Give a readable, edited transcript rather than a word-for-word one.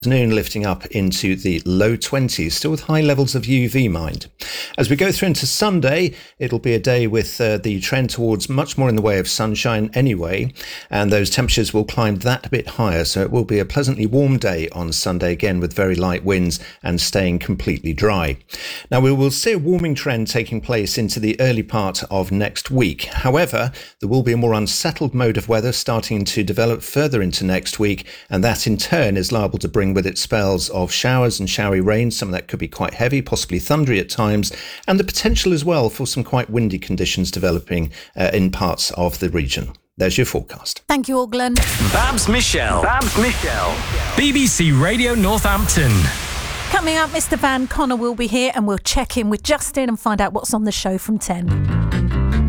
Noon lifting up into the low 20s, still with high levels of UV, mind. As we go through into Sunday, it'll be a day with the trend towards much more in the way of sunshine anyway, and those temperatures will climb that a bit higher, so it will be a pleasantly warm day on Sunday, again with very light winds and staying completely dry. Now, we will see a warming trend taking place into the early part of next week. However, there will be a more unsettled mode of weather starting to develop further into next week, and that in turn is liable to bring with it spells of showers and showery rain. Some of that could be quite heavy, possibly thundery at times, and the potential as well for some quite windy conditions developing in parts of the region. There's your forecast. Thank you, Auckland. Babs Michelle. BBC Radio Northampton. Coming up, Mr. Van Connor will be here and we'll check in with Justin and find out what's on the show from 10.